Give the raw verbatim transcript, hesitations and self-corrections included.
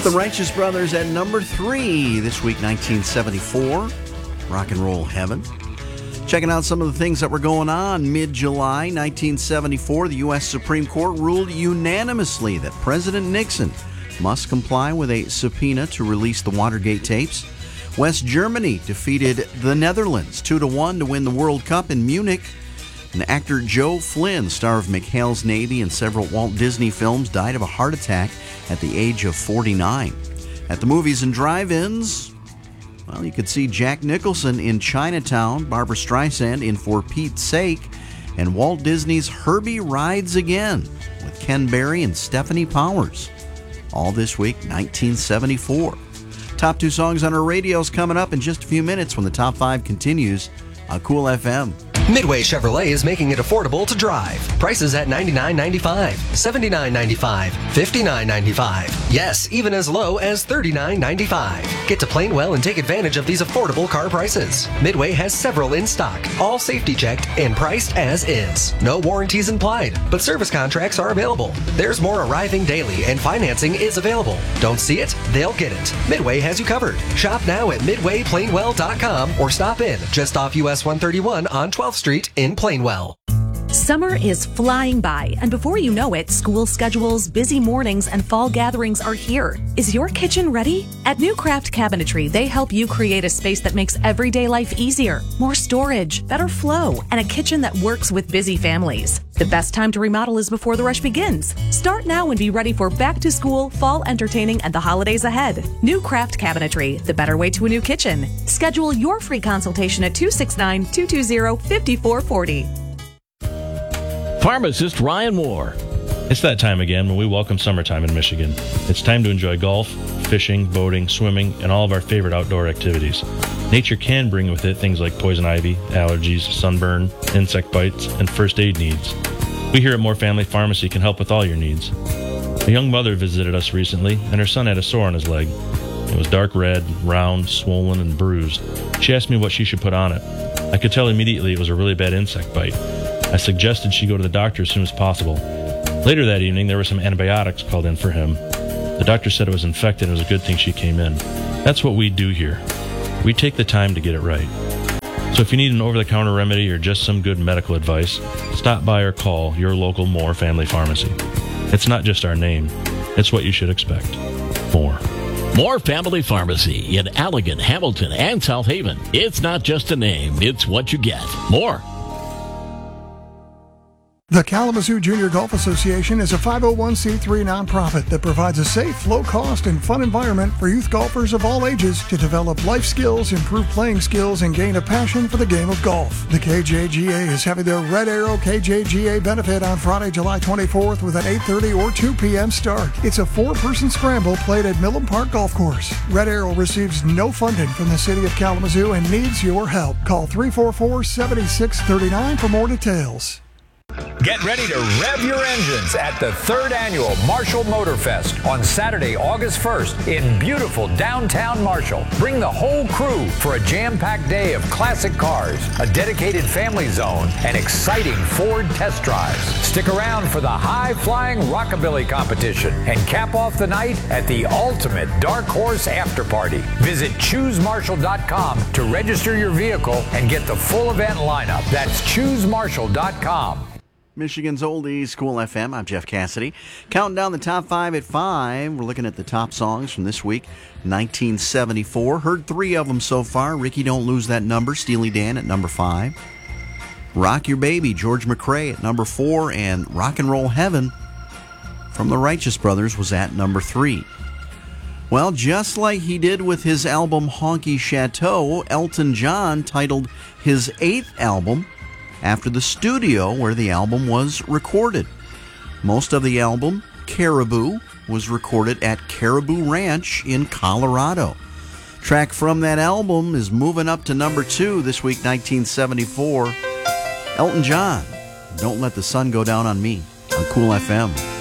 The Righteous Brothers at number three this week, nineteen seventy-four. Rock and Roll Heaven. Checking out some of the things that were going on mid-July nineteen seventy-four. The U S Supreme Court ruled unanimously that President Nixon must comply with a subpoena to release the Watergate tapes. West Germany defeated the Netherlands two to one to win the World Cup in Munich. And actor Joe Flynn, star of McHale's Navy and several Walt Disney films, died of a heart attack at the age of forty-nine. At the movies and drive-ins, well, you could see Jack Nicholson in Chinatown, Barbra Streisand in For Pete's Sake, and Walt Disney's Herbie Rides Again with Ken Berry and Stephanie Powers. All this week, nineteen seventy-four. Top two songs on our radios coming up in just a few minutes when the top five continues on Cool F M. Midway Chevrolet is making it affordable to drive. Prices at ninety-nine ninety-five, seventy-nine ninety-five, fifty-nine ninety-five. Yes, even as low as thirty-nine ninety-five. Get to Plainwell and take advantage of these affordable car prices. Midway has several in stock, all safety checked and priced as is. No warranties implied, but service contracts are available. There's more arriving daily and financing is available. Don't see it? They'll get it. Midway has you covered. Shop now at midway plainwell dot com or stop in just off U S one thirty-one on twelfth Street in Plainwell. Summer is flying by, and before you know it, school schedules, busy mornings, and fall gatherings are here. Is your kitchen ready? At New Craft Cabinetry, they help you create a space that makes everyday life easier, more storage, better flow, and a kitchen that works with busy families. The best time to remodel is before the rush begins. Start now and be ready for back to school, fall entertaining, and the holidays ahead. New Craft Cabinetry, the better way to a new kitchen. Schedule your free consultation at two six nine, two two zero, five four four zero. Pharmacist Ryan Moore. It's that time again when we welcome summertime in Michigan. It's time to enjoy golf, fishing, boating, swimming, and all of our favorite outdoor activities. Nature can bring with it things like poison ivy, allergies, sunburn, insect bites, and first aid needs. We here at Moore Family Pharmacy can help with all your needs. A young mother visited us recently, and her son had a sore on his leg. It was dark red, round, swollen, and bruised. She asked me what she should put on it. I could tell immediately it was a really bad insect bite. I suggested she go to the doctor as soon as possible. Later that evening, there were some antibiotics called in for him. The doctor said it was infected and it was a good thing she came in. That's what we do here. We take the time to get it right. So if you need an over-the-counter remedy or just some good medical advice, stop by or call your local Moore Family Pharmacy. It's not just our name. It's what you should expect. Moore. Moore Family Pharmacy in Allegan, Hamilton, and South Haven. It's not just a name. It's what you get. More. The Kalamazoo Junior Golf Association is a five oh one c three nonprofit that provides a safe, low-cost, and fun environment for youth golfers of all ages to develop life skills, improve playing skills, and gain a passion for the game of golf. The K J G A is having their Red Arrow K J G A benefit on Friday, July twenty-fourth with an eight thirty or two p.m. start. It's a four-person scramble played at Millen Park Golf Course. Red Arrow receives no funding from the City of Kalamazoo and needs your help. Call three four four, seven six three nine for more details. Get ready to rev your engines at the third annual Marshall Motor Fest on Saturday, August first in beautiful downtown Marshall. Bring the whole crew for a jam-packed day of classic cars, a dedicated family zone, and exciting Ford test drives. Stick around for the high-flying rockabilly competition and cap off the night at the ultimate Dark Horse After Party. Visit choose marshall dot com to register your vehicle and get the full event lineup. That's choose marshall dot com. Michigan's Oldies, Cool F M. I'm Jeff Cassidy. Counting down the top five at five. We're looking at the top songs from this week, nineteen seventy-four. Heard three of them so far. Ricky, Don't Lose That Number, Steely Dan at number five. Rock Your Baby, George McRae at number four. And Rock and Roll Heaven from the Righteous Brothers was at number three. Well, just like he did with his album Honky Chateau, Elton John titled his eighth album after the studio where the album was recorded. Most of the album, Caribou, was recorded at Caribou Ranch in Colorado. Track from that album is moving up to number two this week, nineteen seventy-four. Elton John, Don't Let the Sun Go Down on Me on Cool F M.